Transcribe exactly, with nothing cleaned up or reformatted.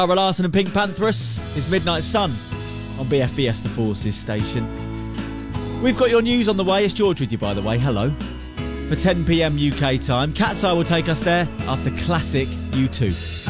Cara Larson and Pink Pantherus. It's Midnight Sun on B F B S The Forces station. We've got your news on the way. It's George with you, by the way. Hello. For ten p m U K time. Cat's Eye will take us there after classic U two.